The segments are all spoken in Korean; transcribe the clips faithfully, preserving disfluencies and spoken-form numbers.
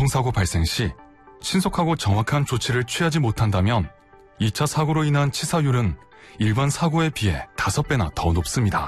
교통사고 발생 시 신속하고 정확한 조치를 취하지 못한다면 이 차 사고로 인한 치사율은 일반 사고에 비해 다섯 배나 더 높습니다.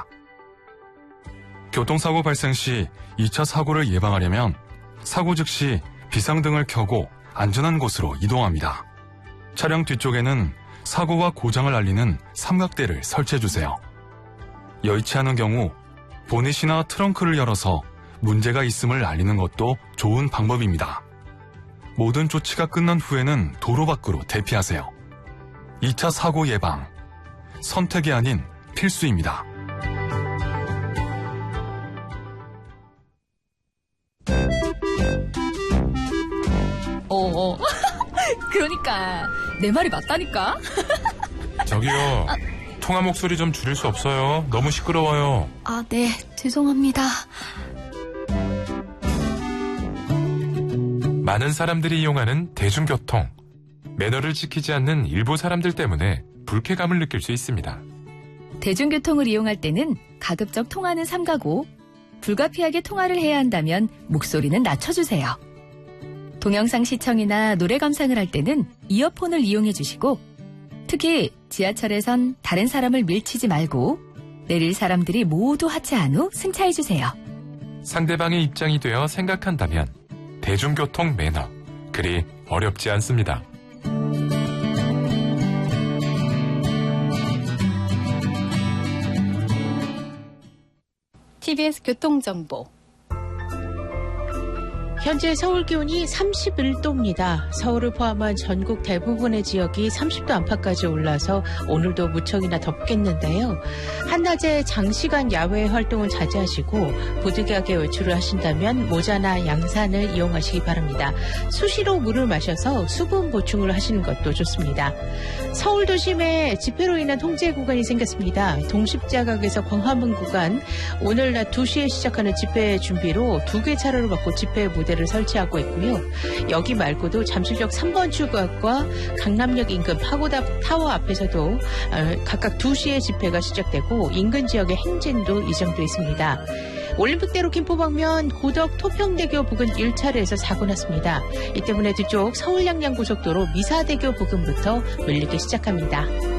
교통사고 발생 시 이 차 사고를 예방하려면 사고 즉시 비상등을 켜고 안전한 곳으로 이동합니다. 차량 뒤쪽에는 사고와 고장을 알리는 삼각대를 설치해주세요. 여의치 않은 경우 보닛이나 트렁크를 열어서 문제가 있음을 알리는 것도 좋은 방법입니다. 모든 조치가 끝난 후에는 도로 밖으로 대피하세요. 이 차 사고 예방, 선택이 아닌 필수입니다. 어, 그러니까 내 말이 맞다니까. 저기요, 아, 통화 목소리 좀 줄일 수 없어요? 너무 시끄러워요. 아, 네, 죄송합니다. 많은 사람들이 이용하는 대중교통. 매너를 지키지 않는 일부 사람들 때문에 불쾌감을 느낄 수 있습니다. 대중교통을 이용할 때는 가급적 통화는 삼가고 불가피하게 통화를 해야 한다면 목소리는 낮춰주세요. 동영상 시청이나 노래 감상을 할 때는 이어폰을 이용해 주시고 특히 지하철에선 다른 사람을 밀치지 말고 내릴 사람들이 모두 하차한 후 승차해 주세요. 상대방의 입장이 되어 생각한다면 대중교통 매너, 그리 어렵지 않습니다. 티비에스 교통정보. 현재 서울 기온이 삼십일 도입니다. 서울을 포함한 전국 대부분의 지역이 삼십 도 안팎까지 올라서 오늘도 무척이나 덥겠는데요. 한낮에 장시간 야외 활동은 자제하시고 부득이하게 외출을 하신다면 모자나 양산을 이용하시기 바랍니다. 수시로 물을 마셔서 수분 보충을 하시는 것도 좋습니다. 서울 도심에 집회로 인한 통제 구간이 생겼습니다. 동십자각에서 광화문 구간, 오늘 낮 두 시에 시작하는 집회 준비로 두 개 차로를 받고 집회 무대를 설치하고 있고요. 여기 말고도 잠실역 삼 번 출구과 강남역 인근 파고다 타워 앞에서도 각각 두 시에 집회가 시작되고 인근 지역에 행진도 예정돼 있습니다. 올림픽대로 김포 방면 고덕 토평대교 부근 일 차로에서 사고 났습니다. 이 때문에 뒤쪽 서울 양양고속도로 미사대교 부근부터 밀리기 시작합니다.